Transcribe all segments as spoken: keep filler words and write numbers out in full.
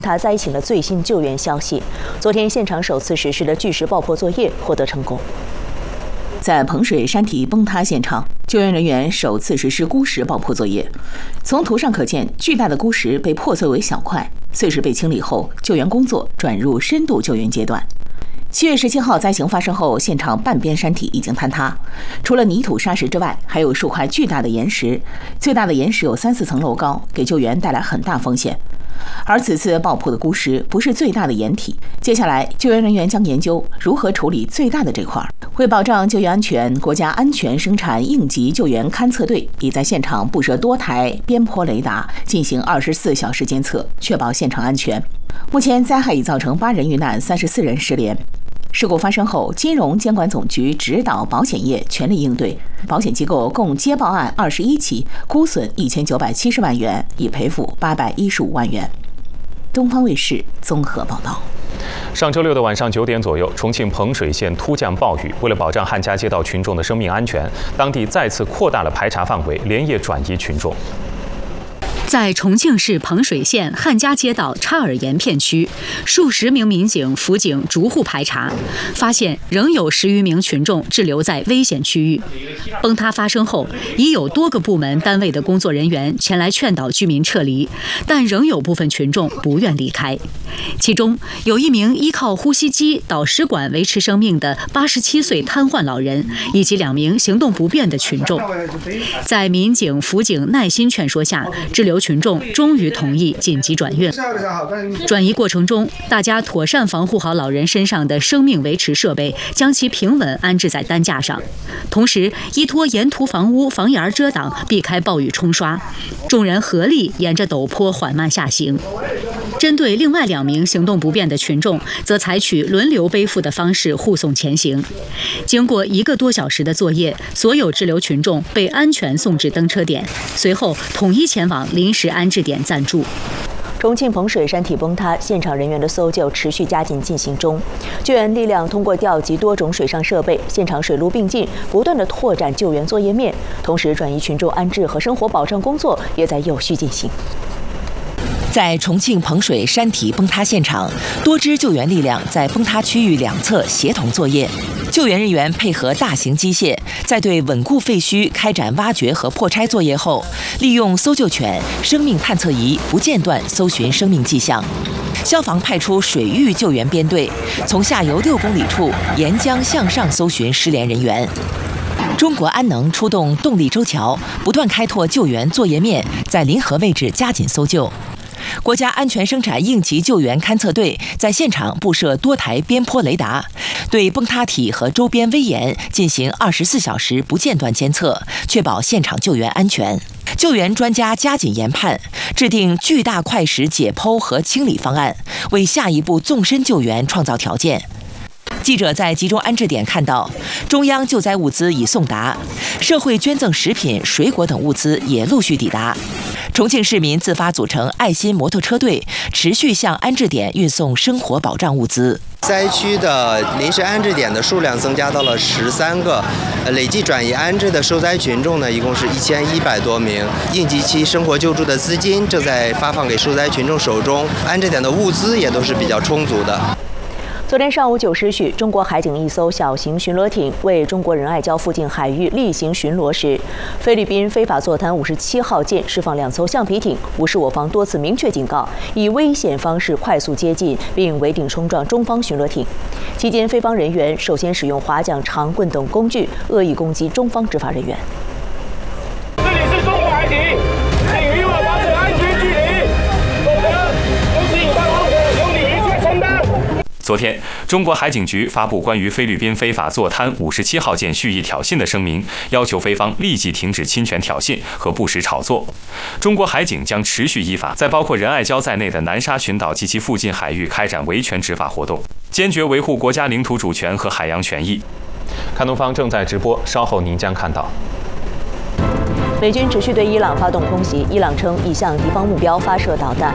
他灾情的最新救援消息。昨天现场首次实施的巨石爆破作业获得成功。在彭水山体崩塌现场，救援人员首次实施孤石爆破作业。从图上可见，巨大的孤石被破碎为小块，碎石被清理后，救援工作转入深度救援阶段。七月十七号灾情发生后，现场半边山体已经坍塌，除了泥土沙石之外，还有数块巨大的岩石，最大的岩石有三四层楼高，给救援带来很大风险。而此次爆破的孤石不是最大的岩体，接下来救援人员将研究如何处理最大的这块。为保障救援安全，国家安全生产应急救援勘测队已在现场布设多台边坡雷达，进行二十四小时监测，确保现场安全。目前灾害已造成八人遇难，三十四人失联。事故发生后，金融监管总局指导保险业全力应对，保险机构共接报案二十一起，估损一千九百七十万元，已赔付八百一十五万元。东方卫视综合报道。 上周六的晚上九点左右，重庆彭水县突降暴雨，为了保障汉家街道群众的生命安全，当地再次扩大了排查范围，连夜转移群众。 在重庆市彭水县汉家街道叉尔岩片区，数十名民警、辅警逐户排查，发现仍有十余名群众滞留在危险区域。崩塌发生后，已有多个部门单位的工作人员前来劝导居民撤离，但仍有部分群众不愿离开。其中有一名依靠呼吸机、导食管维持生命的八十七岁瘫痪老人，以及两名行动不便的群众。在民警、辅警耐心劝说下，滞留群众终于同意紧急转运。转移过程中，大家妥善防护好老人身上的生命维持设备，将其平稳安置在担架上，同时依托沿途房屋房檐遮挡，避开暴雨冲刷。众人合力沿着陡坡缓慢下行。针对另外两名行动不便的群众，则采取轮流背负的方式护送前行。经过一个多小时的作业，所有滞留群众被安全送至登车点，随后统一前往临时安置点暂住。 重庆彭水山体崩塌，现场人员的搜救持续加紧进行中。救援力量通过调集多种水上设备，现场水陆并进，不断的拓展救援作业面，同时转移群众安置和生活保障工作也在有序进行。 在重庆彭水山体崩塌现场，多支救援力量在崩塌区域两侧协同作业。救援人员配合大型机械，在对稳固废墟开展挖掘和破拆作业后，利用搜救犬、生命探测仪不间断搜寻生命迹象。消防派出水域救援编队，从下游六公里处沿江向上搜寻失联人员。中国安能出动动力舟桥，不断开拓救援作业面，在临河位置加紧搜救。国家安全生产应急救援勘测队在现场布设多台边坡雷达，对崩塌体和周边危岩进行二十四小时不间断监测，确保现场救援安全。救援专家加紧研判，制定巨大块石解剖和清理方案，为下一步纵深救援创造条件。记者在集中安置点看到，中央救灾物资已送达，社会捐赠食品、水果等物资也陆续抵达。重庆市民自发组成爱心摩托车队，持续向安置点运送生活保障物资。 灾区的临时安置点的数量增加到了十三个，累计转移安置的受灾群众呢，一共是一千一百多名。应急期生活救助的资金正在发放给受灾群众手中，安置点的物资也都是比较充足的。 昨天上午九时许，中国海警一艘小型巡逻艇为中国仁爱礁附近海域例行巡逻时，菲律宾非法坐滩五十七号舰释放两艘橡皮艇，无视我方多次明确警告，以危险方式快速接近，并围顶冲撞中方巡逻艇。期间，菲方人员首先使用划桨、长棍等工具恶意攻击中方执法人员。 这里是中国海警，请与我保持安全距离，否则攻击有关后果由你明确承担。 昨天，中国海警局发布关于菲律宾非法坐滩五十七号舰蓄意挑衅的声明，要求菲方立即停止侵权挑衅和不实炒作。中国海警将持续依法，在包括仁爱礁在内的南沙群岛及其附近海域开展维权执法活动，坚决维护国家领土主权和海洋权益。看东方正在直播，稍后您将看到。 美军持续对伊朗发动空袭，伊朗称已向敌方目标发射导弹。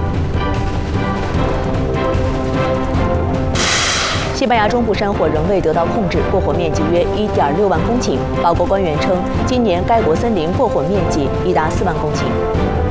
西班牙中部山火仍未得到控制，过火面积约一点六万公顷。法国官员称，今年该国森林过火面积已达四万公顷。